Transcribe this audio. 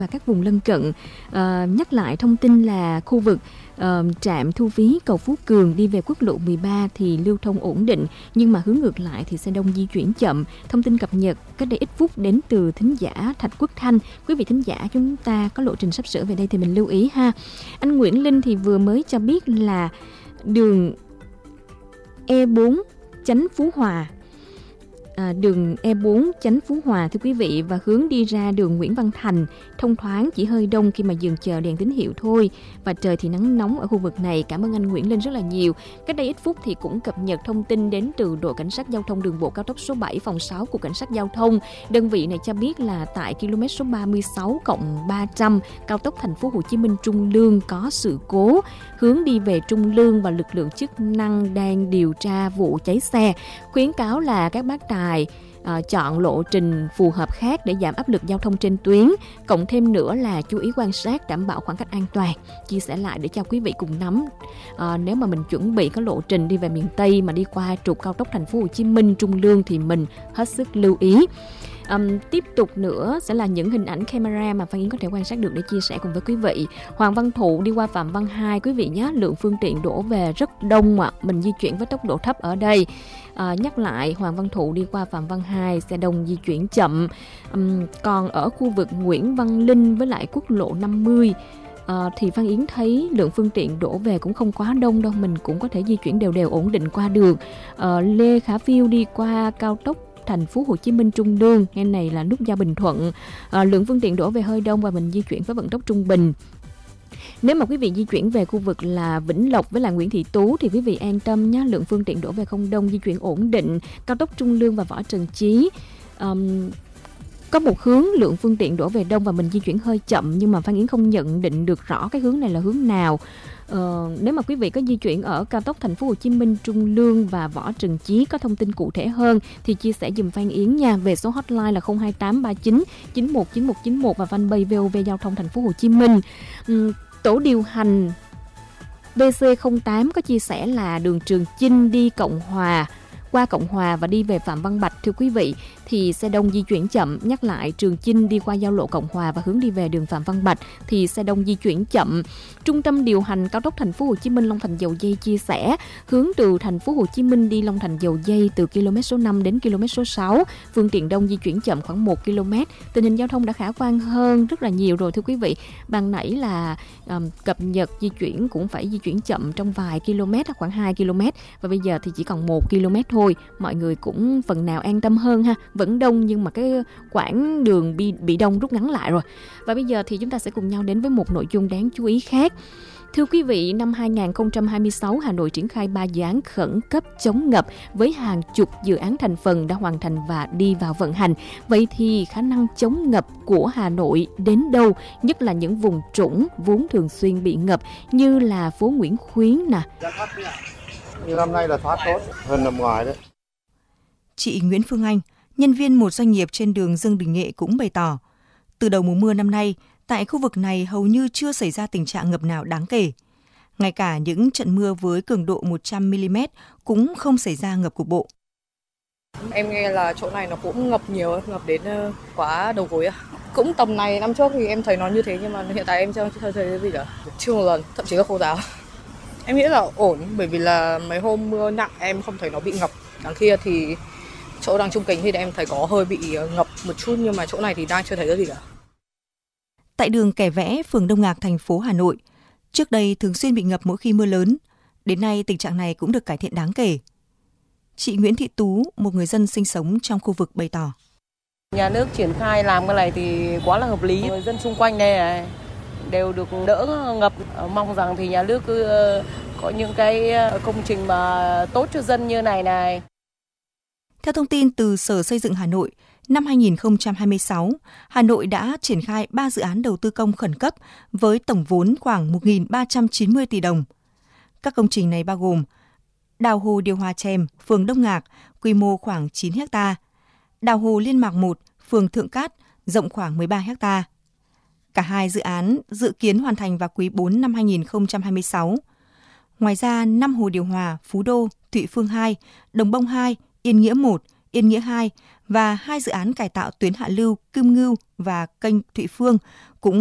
và các vùng lân cận. Nhắc lại thông tin là khu vực trạm thu phí cầu Phú Cường đi về quốc lộ 13 thì lưu thông ổn định, nhưng mà hướng ngược lại thì xe đông di chuyển chậm. Thông tin cập nhật cách đây ít phút đến từ thính giả Thạch Quốc Thanh. Quý vị thính giả chúng ta có lộ trình sắp sửa về đây thì mình lưu ý ha. Anh Nguyễn Linh thì vừa mới cho biết là đường E4 Chánh Phú Hòa, đường E4 Chánh Phú Hòa thưa quý vị, và hướng đi ra đường Nguyễn Văn Thành thông thoáng, chỉ hơi đông khi mà dừng chờ đèn tín hiệu thôi, và trời thì nắng nóng ở khu vực này. Cảm ơn anh Nguyễn Linh rất là nhiều. Cách đây ít phút thì cũng cập nhật thông tin đến từ đội cảnh sát giao thông đường bộ cao tốc số 7 phòng 6 của cảnh sát giao thông. Đơn vị này cho biết là tại km số 36+300 cao tốc thành phố Hồ Chí Minh Trung Lương có sự cố, hướng đi về Trung Lương và lực lượng chức năng đang điều tra vụ cháy xe. Khuyến cáo là các bác tài chọn lộ trình phù hợp khác để giảm áp lực giao thông trên tuyến. Cộng thêm nữa là chú ý quan sát, đảm bảo khoảng cách an toàn. Chia sẻ lại để cho quý vị cùng nắm. Nếu mà mình chuẩn bị có lộ trình đi về miền Tây mà đi qua trục cao tốc thành phố Hồ Chí Minh Trung Lương thì mình hết sức lưu ý. Tiếp tục nữa sẽ là những hình ảnh camera mà Phan Yến có thể quan sát được để chia sẻ cùng với quý vị. Hoàng Văn Thụ đi qua Phạm Văn Hai, quý vị nhé, lượng phương tiện đổ về rất đông ạ. Mình di chuyển với tốc độ thấp ở đây. Nhắc lại, Hoàng Văn Thụ đi qua Phạm Văn Hai, xe đông di chuyển chậm. Còn ở khu vực Nguyễn Văn Linh với lại quốc lộ 50 thì Phan Yến thấy lượng phương tiện đổ về cũng không quá đông đâu, mình cũng có thể di chuyển đều ổn định qua được. Lê Khả Phiêu đi qua cao tốc thành phố Hồ Chí Minh Trung Lương, ngay này là nút giao Bình Thuận, lượng phương tiện đổ về hơi đông và mình di chuyển với vận tốc trung bình. Nếu mà quý vị di chuyển về khu vực là Vĩnh Lộc với là Nguyễn Thị Tú thì quý vị an tâm nhé, lượng phương tiện đổ về không đông, di chuyển ổn định. Cao tốc Trung Lương và Võ Trần Chí có một hướng lượng phương tiện đổ về đông và mình di chuyển hơi chậm, nhưng mà Phan Yến không nhận định được rõ cái hướng này là hướng nào. Nếu mà quý vị có di chuyển ở cao tốc thành phố Hồ Chí Minh Trung Lương và Võ Trần Chí có thông tin cụ thể hơn thì chia sẻ giùm Phan Yến nha, về số hotline là 02839 919191 và fanpage VOV Giao thông thành phố Hồ Chí Minh. Tổ điều hành BC08 có chia sẻ là đường Trường Chinh đi Cộng Hòa, qua Cộng Hòa và đi về Phạm Văn Bạch thưa quý vị thì xe đông di chuyển chậm. Nhắc lại, Trường Chinh đi qua giao lộ Cộng Hòa và hướng đi về đường Phạm Văn Bạch thì xe đông di chuyển chậm. Trung tâm điều hành cao tốc thành phố Hồ Chí Minh Long Thành Dầu Giây chia sẻ hướng từ thành phố Hồ Chí Minh đi Long Thành Dầu Giây từ km số 5 đến km số 6, phương tiện đông di chuyển chậm khoảng 1 km. Tình hình giao thông đã khả quan hơn rất là nhiều rồi thưa quý vị. Ban nãy là cập nhật di chuyển cũng phải di chuyển chậm trong vài km, khoảng 2 km, và bây giờ thì chỉ còn 1 km thôi. Mọi người cũng phần nào an tâm hơn ha. Vẫn đông nhưng mà cái quãng đường bị đông rút ngắn lại rồi. Và bây giờ thì chúng ta sẽ cùng nhau đến với một nội dung đáng chú ý khác. Thưa quý vị, năm 2026, Hà Nội triển khai 3 dự án khẩn cấp chống ngập với hàng chục dự án thành phần đã hoàn thành và đi vào vận hành. Vậy thì khả năng chống ngập của Hà Nội đến đâu, nhất là những vùng trũng vốn thường xuyên bị ngập như là phố Nguyễn Khuyến nè. Như năm nay là thoát tốt hơn năm ngoái đấy. Chị Nguyễn Phương Anh, nhân viên một doanh nghiệp trên đường Dương Đình Nghệ cũng bày tỏ, từ đầu mùa mưa năm nay, tại khu vực này hầu như chưa xảy ra tình trạng ngập nào đáng kể. Ngay cả những trận mưa với cường độ 100mm cũng không xảy ra ngập cục bộ. Em nghe là chỗ này nó cũng ngập nhiều, ngập đến quá đầu gối. Cũng tầm này năm trước thì em thấy nó như thế, nhưng mà hiện tại em chưa thấy cái gì cả. Chưa một lần, thậm chí là khô ráo. Em nghĩ là ổn, bởi vì là mấy hôm mưa nặng em không thấy nó bị ngập. Đằng kia thì chỗ đằng Trung Kính thì em thấy có hơi bị ngập một chút, nhưng mà chỗ này thì đang chưa thấy cái gì cả. Tại đường Kẻ Vẽ, phường Đông Ngạc, thành phố Hà Nội, trước đây thường xuyên bị ngập mỗi khi mưa lớn. Đến nay tình trạng này cũng được cải thiện đáng kể. Chị Nguyễn Thị Tú, một người dân sinh sống trong khu vực bày tỏ. Nhà nước triển khai làm cái này thì quá là hợp lý. Người dân xung quanh này đều được đỡ ngập. Mong rằng thì nhà nước cứ có những cái công trình mà tốt cho dân như này. Theo thông tin từ Sở Xây dựng Hà Nội, năm 2026, Hà Nội đã triển khai 3 dự án đầu tư công khẩn cấp với tổng vốn khoảng 1.390 tỷ đồng. Các công trình này bao gồm đào hồ điều hòa Chèm, phường Đông Ngạc, quy mô khoảng 9 ha, đào hồ Liên Mạc 1, phường Thượng Cát, rộng khoảng 13 ha. Cả hai dự án dự kiến hoàn thành vào quý 4 năm 2026. Ngoài ra, 5 hồ điều hòa Phú Đô, Thụy Phương 2, Đồng Bông 2, Yên Nghĩa 1, Yên Nghĩa 2 và 2 dự án cải tạo tuyến hạ lưu Kim Ngưu và kênh Thụy Phương cũng